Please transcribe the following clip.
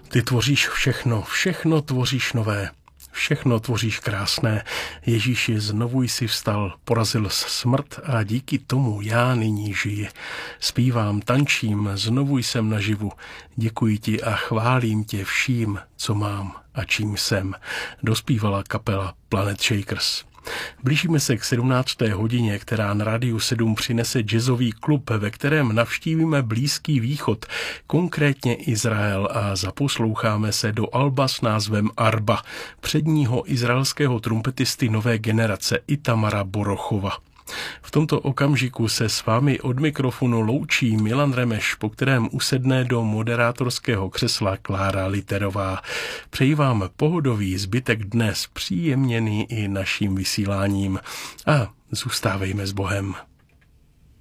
Ty tvoříš všechno, všechno tvoříš nové, všechno tvoříš krásné. Ježíši, znovu jsi vstal, porazil smrt a díky tomu já nyní žiji. Zpívám, tančím, znovu jsem naživu. Děkuji ti a chválím tě vším, co mám a čím jsem. Dospívala kapela Planet Shakers. Blížíme se k 17. hodině, která na Rádiu 7 přinese jazzový klub, ve kterém navštívíme Blízký východ, konkrétně Izrael, a zaposloucháme se do alba s názvem Arba, předního izraelského trumpetisty nové generace Itamara Borochova. V tomto okamžiku se s vámi od mikrofonu loučí Milan Remeš, po kterém usedne do moderátorského křesla Klára Literová. Přeji vám pohodový zbytek dne, zpříjemněný i naším vysíláním, a zůstávejme s Bohem.